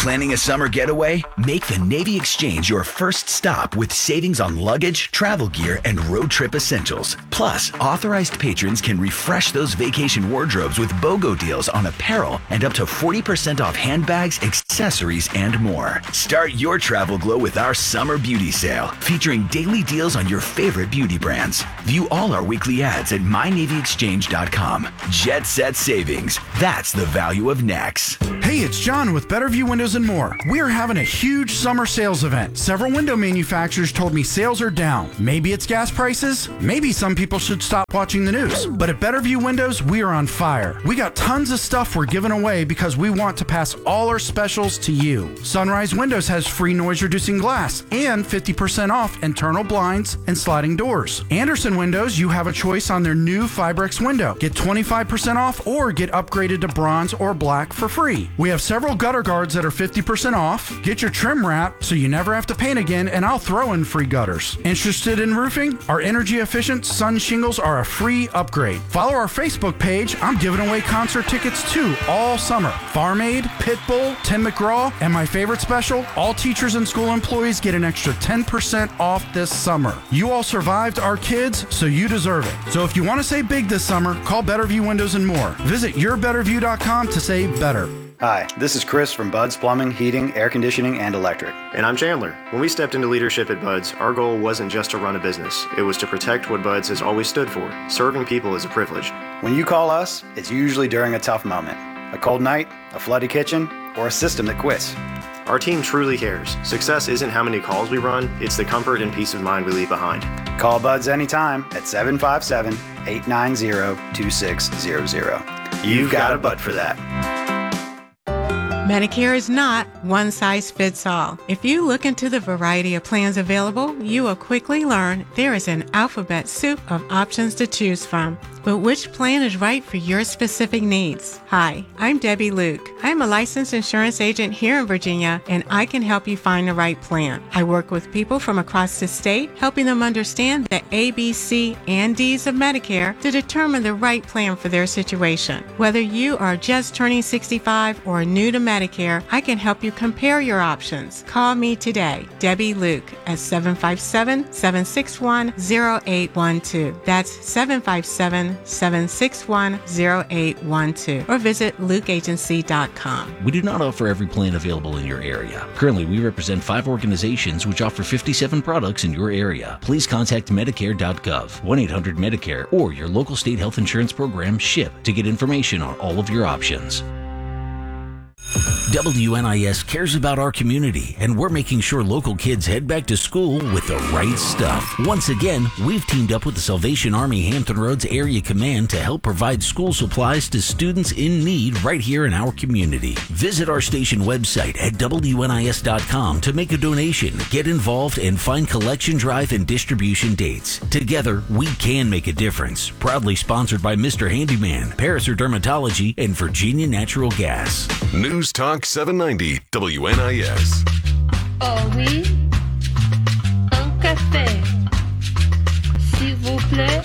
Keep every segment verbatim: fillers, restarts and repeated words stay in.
Planning a summer getaway? Make the Navy Exchange your first stop with savings on luggage, travel gear, and road trip essentials. Plus, authorized patrons can refresh those vacation wardrobes with BOGO deals on apparel and up to forty percent off handbags, accessories, and more. Start your travel glow with our summer beauty sale, featuring daily deals on your favorite beauty brands. View all our weekly ads at my navy exchange dot com. Jet Set Savings. That's the value of Nex. Hey, it's John with Better View Windows and More. We are having a huge summer sales event. Several window manufacturers told me sales are down. Maybe it's gas prices. Maybe some people should stop watching the news. But at Better View Windows, we are on fire. We got tons of stuff we're giving away because we want to pass all our specials to you. Sunrise Windows has free noise-reducing glass and fifty percent off internal blinds and sliding doors. Anderson Windows, you have a choice on their new Fibrex window. Get twenty-five percent off or get upgraded to bronze or black for free. We have several gutter guards that are fifty percent off. Get your trim wrap so you never have to paint again, and I'll throw in free gutters. Interested in roofing? Our energy-efficient Sun shingles are a free upgrade. Follow our Facebook page. I'm giving away concert tickets too all summer. Farm Aid, Pitbull, Tim McGraw, and my favorite special, all teachers and school employees get an extra ten percent off this summer. You all survived our kids, so you deserve it. So if you want to say big this summer, call Better View Windows and More. Visit your better view dot com to say better. Hi, this is Chris from Bud's Plumbing, Heating, Air Conditioning, and Electric. And I'm Chandler. When we stepped into leadership at Bud's, our goal wasn't just to run a business. It was to protect what Bud's has always stood for. Serving people is a privilege. When you call us, it's usually during a tough moment. A cold night, a flooded kitchen, or a system that quits. Our team truly cares. Success isn't how many calls we run, it's the comfort and peace of mind we leave behind. Call Bud's anytime at seven five seven, eight nine zero, two six zero zero. You've got a Bud for that. Medicare is not one size fits all. If you look into the variety of plans available, you will quickly learn there is an alphabet soup of options to choose from. But which plan is right for your specific needs? Hi, I'm Debbie Luke. I'm a licensed insurance agent here in Virginia, and I can help you find the right plan. I work with people from across the state, helping them understand the A, B, C, and D's of Medicare to determine the right plan for their situation. Whether you are just turning sixty-five or new to Medicare, I can help you compare your options. Call me today, Debbie Luke, at seven five seven, seven six one, zero eight one two. That's seven five seven, seven six one, zero eight one two, or visit luke agency dot com. We do not offer every plan available in your area. Currently, we represent five organizations which offer fifty-seven products in your area. Please contact medicare dot gov, one eight hundred medicare, or your local state health insurance program, SHIP, to get information on all of your options. W N I S cares about our community, and we're making sure local kids head back to school with the right stuff. Once again, we've teamed up with the Salvation Army Hampton Roads Area Command to help provide school supplies to students in need right here in our community. Visit our station website at W N I S dot com to make a donation, get involved, and find collection drive and distribution dates. Together, we can make a difference. Proudly sponsored by Mister Handyman, Paraser Dermatology, and Virginia Natural Gas. News Talk seven ninety W N I S. Oh oui, un café, s'il vous plaît.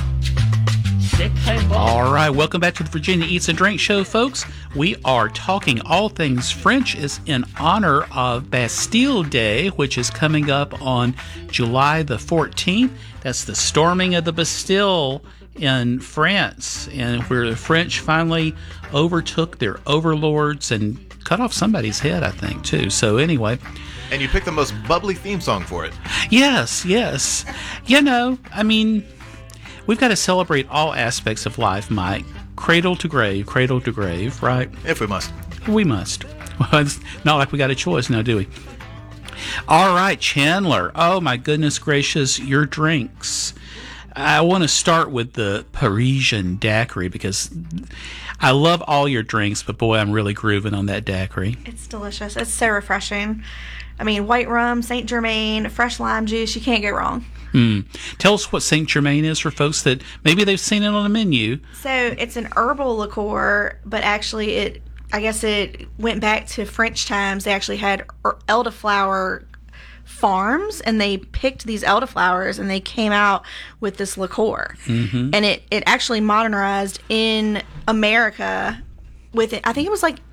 C'est très bon. All right, welcome back to the Virginia Eats and Drinks Show, folks. We are talking all things French is in honor of Bastille Day, which is coming up on July the fourteenth. That's the storming of the Bastille in France, and where the French finally overtook their overlords and cut off somebody's head, I think, too. So anyway. And you picked the most bubbly theme song for it. Yes, yes. You know, I mean, we've got to celebrate all aspects of life, Mike. Cradle to grave, cradle to grave, right? If we must. We must. Well, it's not like we got a choice now, do we? All right, Chandler. Oh, my goodness gracious, your drinks. I want to start with the Parisian daiquiri because I love all your drinks, but boy, I'm really grooving on that daiquiri. It's delicious. It's so refreshing. I mean, white rum, Saint Germain, fresh lime juice, you can't go wrong. Mm. Tell us what Saint Germain is for folks that maybe they've seen it on the menu. So it's an herbal liqueur, but actually it, I guess it went back to French times. They actually had elderflower farms, and they picked these elderflowers, and they came out with this liqueur. Mm-hmm. And it, it actually modernized in America with it. I think it was like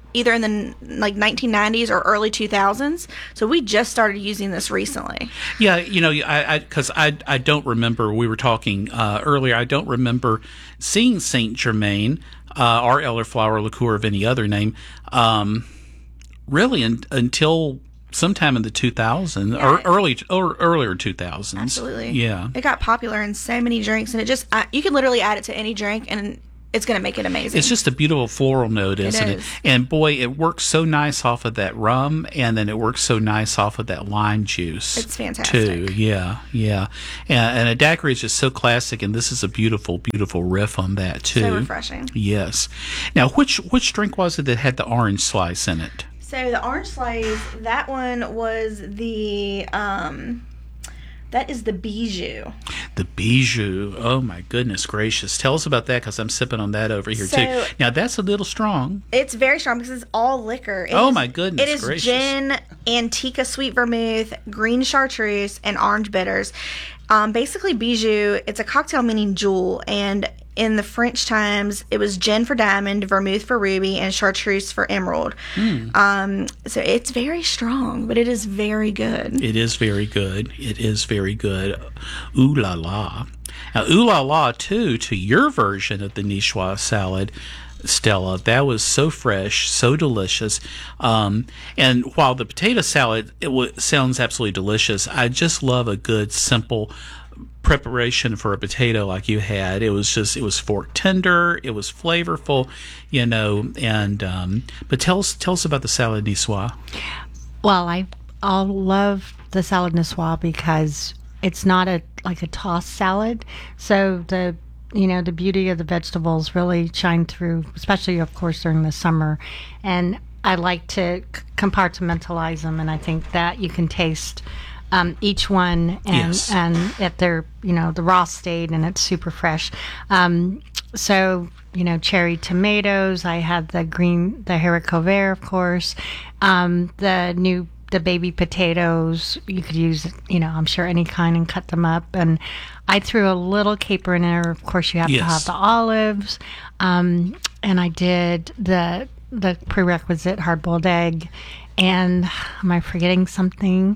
either in the like nineteen nineties or early two thousands. So we just started using this recently. Yeah, you know, I because I, I I don't remember. We were talking uh, earlier. I don't remember seeing Saint Germain uh, or elderflower liqueur of any other name um, really in, until sometime in the two thousands Yeah. or early or earlier two thousands. Absolutely. Yeah. It got popular in so many drinks, and it just uh, you can literally add it to any drink, and it's going to make it amazing. It's just a beautiful floral note, isn't it? is. And boy, it works so nice off of that rum, and then it works so nice off of that lime juice. It's fantastic. Too. Yeah, yeah. And, and a daiquiri is just so classic, and this is a beautiful, beautiful riff on that too. So refreshing. Yes. Now, which which drink was it that had the orange slice in it? So the orange slice, that one was the um, that is the Bijou. The Bijou. Oh my goodness gracious! Tell us about that, because I'm sipping on that over here So- too. Now that's a little strong. It's very strong because it's all liquor. It Oh, is- my goodness It is gracious. gin, Antica sweet vermouth, green chartreuse, and orange bitters. Um, basically, Bijou, it's a cocktail meaning jewel, and in the French times, it was gin for diamond, vermouth for ruby, and chartreuse for emerald. Mm. Um, so it's very strong, but it is very good. It is very good. It is very good. Ooh la la. Now, ooh la la, too, to your version of the Niçoise salad, Stella. That was so fresh, so delicious. Um, and while the potato salad, it w- sounds absolutely delicious, I just love a good, simple preparation for a potato like you had. It was just, it was fork tender, it was flavorful, you know, and, um, but tell us, tell us about the salad niçoise. Well, I I love the salad niçoise because it's not a like a tossed salad, so the you know the beauty of the vegetables really shine through, especially of course during the summer, and I like to c- compartmentalize them, and I think that you can taste um, each one and Yes. and at their you know the raw state, and it's super fresh. Um, so you know cherry tomatoes. I had the green the haricot vert, of course. Um, the new the baby potatoes. You could use you know I'm sure any kind and cut them up. And I threw a little caper in there. Of course, you have Yes. to have the olives. Um, and I did the the prerequisite hard boiled egg. And am I forgetting something?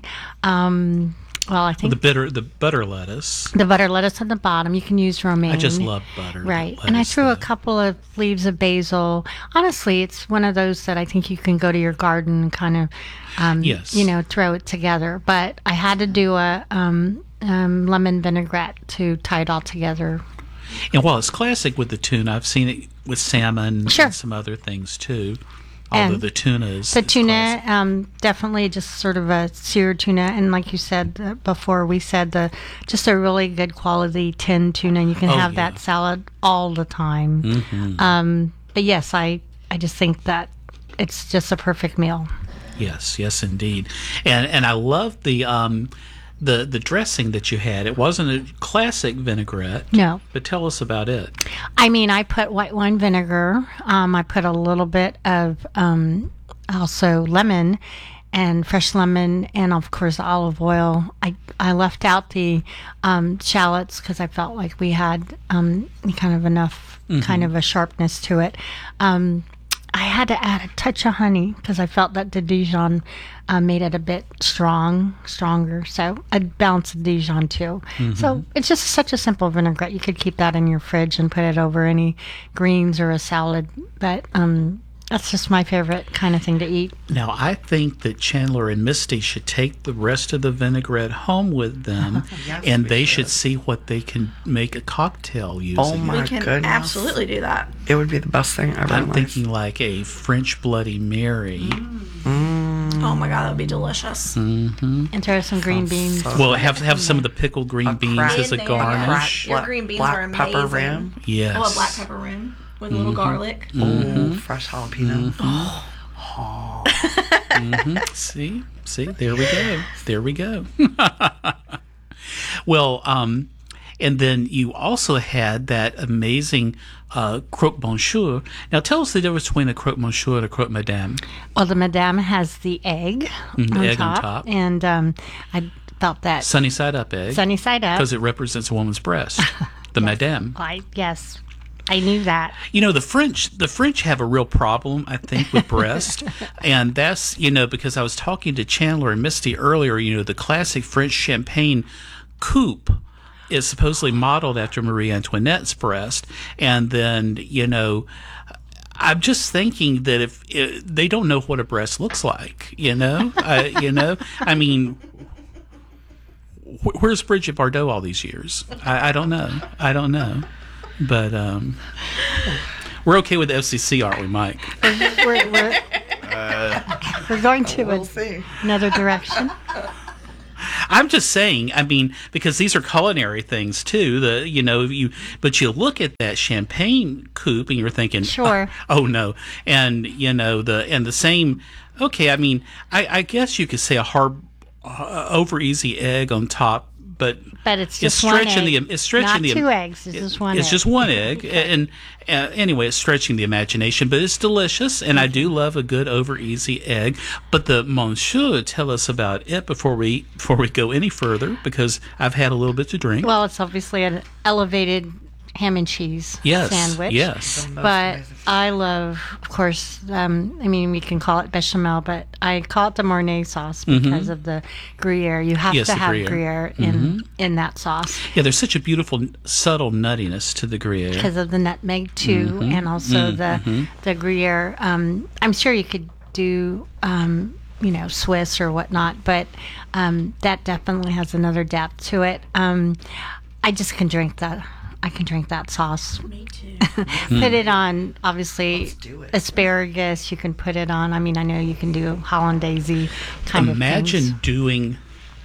Um, well, I think The bitter, the butter lettuce. the butter lettuce at the bottom. You can use romaine. I just love butter. Right. lettuce, And I threw a though. couple of leaves of basil. Honestly, it's one of those that I think you can go to your garden and kind of, um, Yes. you know, throw it together. But I had to do a um, um, lemon vinaigrette to tie it all together. And while it's classic with the tuna, I've seen it with salmon Sure. and some other things too. Although And the tuna is The is tuna, um, definitely just sort of a seared tuna, and like you said uh, before, we said the just a really good quality tinned tuna. You can Oh, have yeah. that salad all the time. Mhm. Um, but yes, I I just think that it's just a perfect meal. Yes, yes, indeed. And and I love the um, the the dressing that you had. It wasn't a classic vinaigrette. No. But tell us about it. I mean, I put white wine vinegar. Um, I put a little bit of um, also lemon and fresh lemon, and of course olive oil. I I left out the um, shallots because I felt like we had um, kind of enough Mhm. kind of a sharpness to it. Um, I had to add a touch of honey because I felt that the Dijon uh, made it a bit strong, stronger. So a balance of Dijon too. Mhm. So it's just such a simple vinaigrette. You could keep that in your fridge and put it over any greens or a salad. But um, that's just my favorite kind of thing to eat. Now, I think that Chandler and Misty should take the rest of the vinaigrette home with them, Yes, and we they should see what they can make a cocktail using. Oh my we can goodness. absolutely do that. It would be the best thing ever. I'm in life. thinking like a French Bloody Mary. Mm. Oh my god, that would be delicious. Mm-hmm. And throw some green beans. Well, have have some of the pickled green beans crack- as a In there. garnish. Your green beans black are pepper amazing. ram. Yes. Oh, a black pepper rim with a little Mhm. garlic. Mhm. Oh, fresh jalapeno. Mhm. hmm See, see, there we go, there we go. Well, um, and then you also had that amazing uh, croque monsieur. Now, tell us the difference between a croque monsieur and a croque madame. Well, the Madame has the egg, Mm, the on, egg on top, top. and um, I felt that Sunny side up egg. sunny side up. Because it represents a woman's breast. The madame. I yes, I knew that. You know, the French, the French have a real problem, I think, with Brest. And that's, you know, because I was talking to Chandler and Misty earlier, you know, the classic French champagne coupe is supposedly modeled after Marie Antoinette's Brest. And then, you know, I'm just thinking that if it, they don't know what a Brest looks like, you know, uh, you know, I mean, wh- where's Bridget Bardot all these years? I, I don't know. I don't know. But um, we're okay with the F C C, aren't we, Mike? We're, we're, we're, Uh, we're going to We'll a- see. another direction. I'm just saying, I mean, because these are culinary things too. The you know you, but you look at that champagne coupe and you're thinking, Sure. oh, oh no, and you know the and the same. Okay, I mean, I, I guess you could say a hard, uh, over easy egg on top, but But it's it's just one stretching egg. the it's stretching Not the two eggs. It's just one It's egg. just one egg, and uh, anyway, it's stretching the imagination, but it's delicious, and I do love a good over easy egg. But the monsieur, tell us about it before we before we go any further, because I've had a little bit to drink. Well, it's obviously an elevated ham and cheese Yes, sandwich. yes. But I love, of course, um, I mean, we can call it bechamel, but I call it the Mornay sauce because Mhm. of the Gruyere. You have Yes, to the have Gruyere. Gruyere, in, Mhm. in that sauce Yeah, there's such a beautiful subtle nuttiness to the Gruyere because of the nutmeg, too, Mhm. and also Mm, the, mhm. the Gruyere. Um, I'm sure you could do, um, you know, Swiss or whatnot, but um, that definitely has another depth to it. Um, I just can drink that. I can drink that sauce. Me too. Put it on, obviously, asparagus. You can put it on. I mean, I know you can do hollandaise kind Imagine of things. doing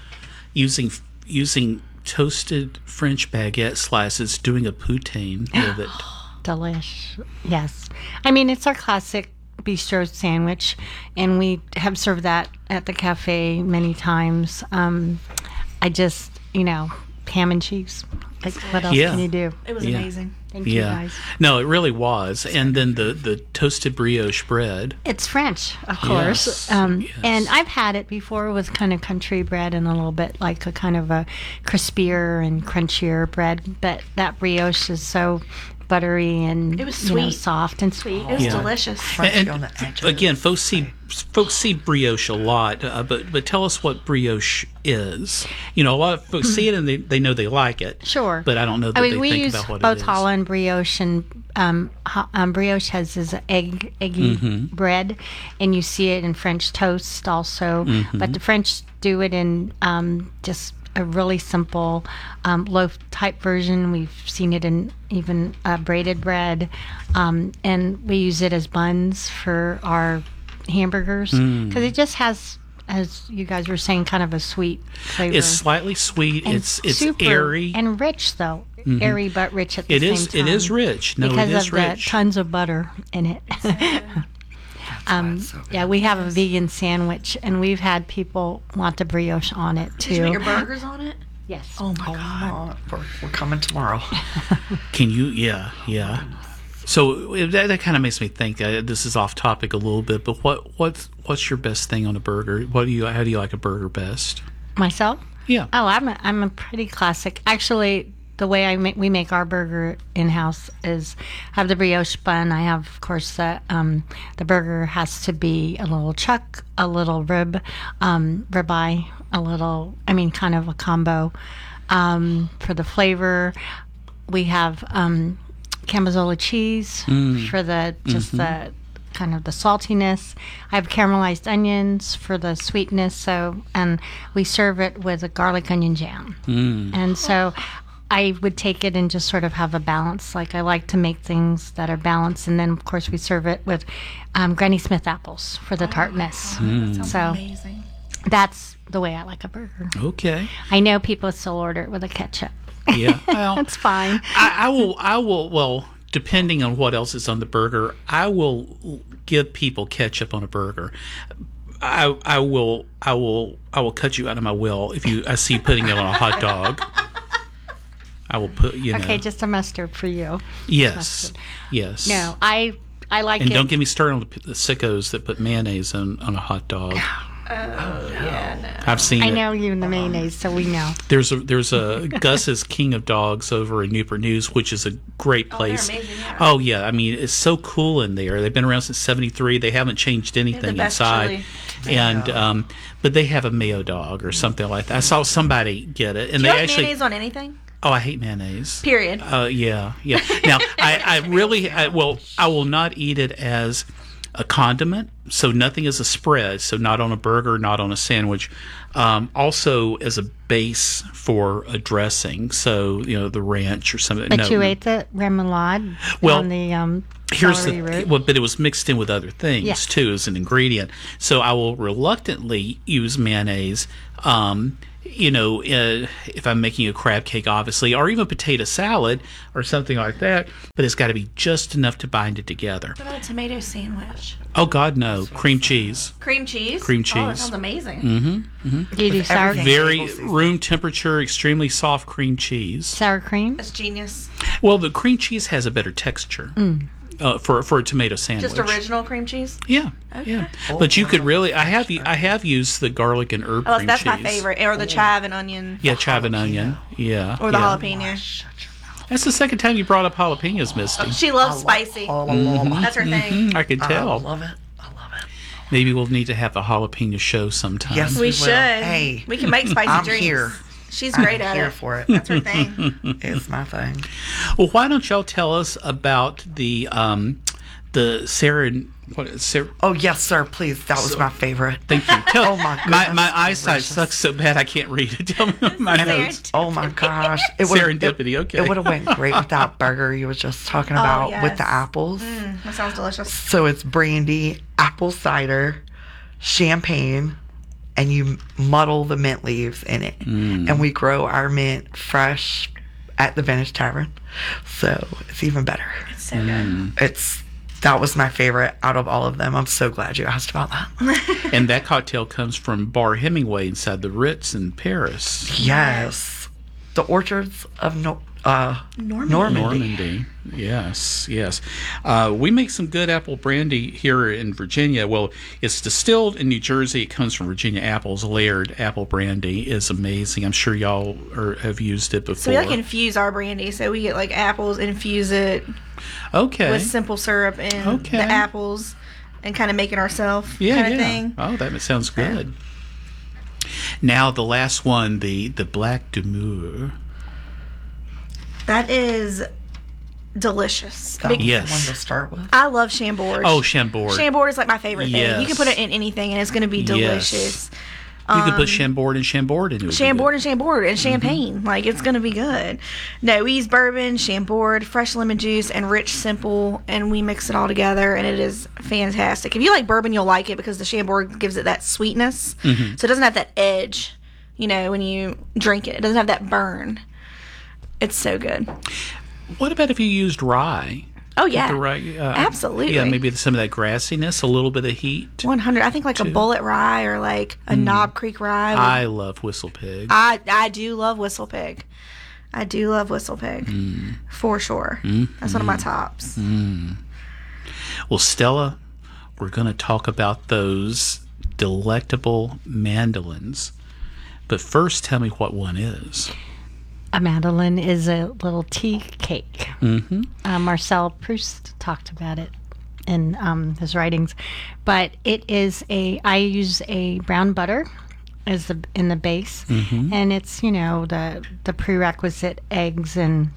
using using toasted French baguette slices, doing a poutine with it. Delish. Yes. I mean, it's our classic bistro sandwich, and we have served that at the cafe many times. Um, I just, you know, ham and cheese. Like, what else Yeah. can you do? It was Yeah. amazing. Thank you, guys. No, it really was. And then the, the toasted brioche bread. It's French, of course. Yes, Um, yes. And I've had it before with kind of country bread and a little bit like a kind of a crispier and crunchier bread. But that brioche is so buttery and It was you know, sweet. soft and sweet. It was Yeah. delicious. And, and again, folks see folks see brioche a lot, uh, but but tell us what brioche is. You know, a lot of folks see it and they, they know they like it. Sure. But I don't know that I mean, they we think use about what both it is. challah and brioche, and um, ho- um, brioche has this egg, eggy Mhm. bread, and you see it in French toast also. Mhm. But the French do it in um, just a really simple um, loaf type version. We've seen it in even uh, braided bread, um, and we use it as buns for our hamburgers Mm. because it just has, as you guys were saying, kind of a sweet flavor. It's slightly sweet. And it's it's super airy. and rich, though. Mhm. Airy but rich at the It same is- time. it is rich. No, it because is of rich. the tons of butter in it. um, yeah, we have a vegan sandwich, and we've had people want the brioche on it too. Did you put your burgers on it? Yes. Oh my god. We're, we're coming tomorrow. Can you? Yeah, yeah. So uh, that, that kind of makes me think. Uh, this is off topic a little bit, but what what's what's your best thing on a burger? What do you? How do you like a burger best? Myself? Yeah. Oh, I'm a, I'm a pretty classic. Actually, the way I make, we make our burger in house is have the brioche bun. I have, of course, the um, the burger has to be a little chuck, a little rib, um, ribeye, a little. I mean, kind of a combo um, for the flavor. We have um, Camazzola cheese Mm. for the just Mhm. the kind of the saltiness. I have caramelized onions for the sweetness. So, and we serve it with a garlic onion jam. Mm. And so I would take it and just sort of have a balance. Like I like to make things that are balanced. And then, of course, we serve it with um, Granny Smith apples for the tartness. Mm. That sounds so amazing. that's the way I like a burger. Okay. I know people still order it with a ketchup. Yeah. Well, That's fine. I, I will. I will. Well, depending on what else is on the burger, I will give people ketchup on a burger. I I will I will I will cut you out of my will if you I see you putting it on a hot dog. I will put you know. Okay, just a mustard for you. Yes. Mustard. Yes. No, I I like and it. don't get me started on the, the sickos that put mayonnaise on, on a hot dog. Oh, yeah, no. I've seen I it. know you and the mayonnaise, so we know. There's a there's a Gus's King of Dogs over in Newport News, which is a great place. Oh, they're amazing, yeah. Oh yeah, I mean it's so cool in there. They've been around since seventy-three. They haven't changed anything best inside. chili. And um, but they have a mayo dog or something like that. I saw somebody get it, and Do they you like actually. mayonnaise on anything? Oh, I hate mayonnaise. Period. Uh, yeah, yeah. Now, I, I really, I, well, I will not eat it as a condiment, so nothing as a spread, so not on a burger, not on a sandwich. Um, also as a base for a dressing, so, you know, the ranch or something. But no, you no. ate the remoulade Well, on the um, Here's celery the root. well, but it was mixed in with other things Yeah. too as an ingredient. So I will reluctantly use mayonnaise. Um, you know, uh, if I'm making a crab cake, obviously, or even potato salad or something like that. But it's got to be just enough to bind it together. What about a tomato sandwich? Oh God, no! Cream cheese. Cream cheese? Cream Oh, that cheese. sounds amazing. Mm-hmm. mm-hmm. Do you do sour Very room temperature, extremely soft cream cheese. sour cream? That's genius. Well, the cream cheese has a better texture Mm. uh, for for a tomato sandwich. Just original cream cheese? Yeah, Okay. yeah. But you could really, I have I have used the garlic and herb Oh, cream that's cheese. my favorite. Or the chive and onion. Yeah, chive and onion. Yeah. Or the yeah. jalapeno. That's the second time you brought up jalapenos, Misty. She loves spicy. Mhm, That's her thing. mhm, I can tell. I love it. Maybe we'll need to have a jalapeno show sometime. Yes, We we, should. will. Hey, We can make spicy I'm drinks. here. She's great I'm at here it. for it. That's her thing. It's my thing. Well, why don't y'all tell us about the um, the Sarah? What is Sarah? Oh yes, sir. Please, that was my favorite. Thank you. Tell, oh my goodness. my my eyesight sucks so bad I can't read it. Tell me my notes. Oh my gosh, it would've- Serendipity. It, Okay. it would have went great with that burger you was just talking Oh, about yes. with the apples. Mm, that sounds delicious. So it's brandy, apple cider, champagne, and you muddle the mint leaves in it. Mm. And we grow our mint fresh at the Vintage Tavern. So it's even better. It's so good. It's that was my favorite out of all of them. I'm so glad you asked about that. And that cocktail comes from Bar Hemingway inside the Ritz in Paris. Yes. The orchards of no- uh, Normandy. Normandy. Normandy. Yes, yes. Uh, we make some good apple brandy here in Virginia. Well, it's distilled in New Jersey. It comes from Virginia apples. Layered apple brandy is amazing. I'm sure y'all are, have used it before. So we like infuse our brandy. So we get like apples, infuse it okay. with simple syrup and Okay. the apples, and kind of make it ourselves yeah, kind yeah. of thing. Oh, that sounds good. Now the last one, the the Black Demure. That is delicious. That Big- was Yes. the one to start with. I love Chambord. Oh, Chambord. Chambord is like my favorite thing. You Yes. can put it in anything and it's going to be delicious. You could Um, put Chambord and Chambord into it. Chambord and Chambord and champagne. Mm-hmm. Like, it's going to be good. No, we use bourbon, Chambord, fresh lemon juice, and rich simple, and we mix it all together, and it is fantastic. If you like bourbon, you'll like it because the Chambord gives it that sweetness. Mhm. So it doesn't have that edge, you know, when you drink it. It doesn't have that burn. It's so good. What about if you used rye? Oh, yeah. The rye, uh, Absolutely. Yeah, maybe some of that grassiness, a little bit of heat. one hundred. I think like a Bullet Rye or like a Knob Creek Rye. would- I love Whistle Pig. I I do love Whistle Pig. I do love Whistle Pig Mm. for sure. That's one of my tops. Mm. Well, Stella, we're going to talk about those delectable mandolins. But first, tell me what one is. A mandolin is a little tea cake. Mm-hmm. Uh, Marcel Proust talked about it in um, his writings, but it is a. I use a brown butter as the in the base, Mhm. and it's you know the the prerequisite eggs and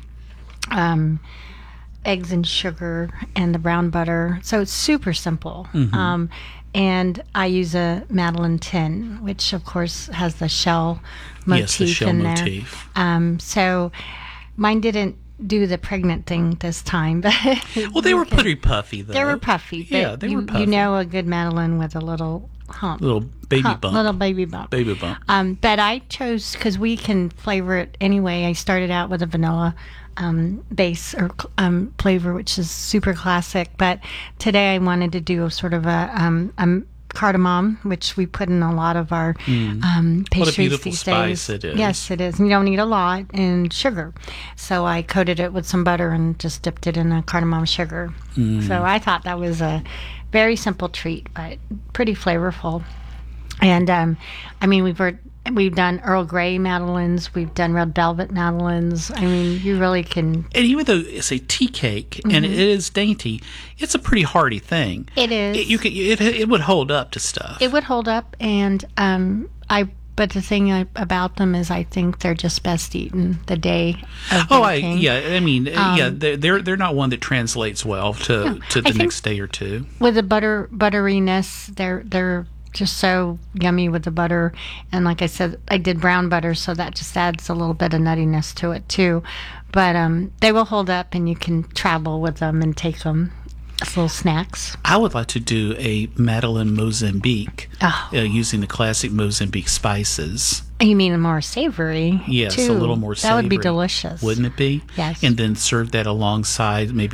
um, eggs and sugar and the brown butter. So it's super simple. Mhm. Um, and I use a Madeleine tin, which of course has the shell motif Yes, the shell in motif. there. Um, so mine didn't do the pregnant thing this time, but Well, they were pretty puffy, though. they were puffy. But Yeah, they you, were puffy. You know a good Madeleine with a little hump, Little baby hump, bump. little baby bump. Baby bump. Um, but I chose because we can flavor it anyway. I started out with a vanilla um, base or um, flavor, which is super classic. But today I wanted to do a sort of a, um, a cardamom, which we put in a lot of our Mm. um, What a pastries beautiful these spice days. it is. Yes, it is. And you don't need a lot and sugar. So I coated it with some butter and just dipped it in a cardamom sugar. Mm. So I thought that was a very simple treat, but pretty flavorful. And um, I mean, we've heard, we've done Earl Grey madeleines, we've done red velvet madeleines. I mean, you really can. And even though it's a tea cake mm-hmm. and it is dainty, it's a pretty hearty thing. It is. It, you could, it, it would hold up to stuff. It would hold up, and um, I. But the thing I, about them is, I think they're just best eaten the day of Oh, I, baking. yeah. I mean, Um, yeah. They're, they're they're not one that translates well to No, to I the think- next day or two. With the butter butteriness, they're they're just so yummy with the butter. And like I said, I did brown butter, so that just adds a little bit of nuttiness to it too. But um, they will hold up, and you can travel with them and take them as little snacks. I would like to do a Madeleine Mozambique Oh. uh, using the classic Mozambique spices. You mean more savory? Yes, too. a little more savory. That would be delicious. Wouldn't it be? Yes. And then serve that alongside maybe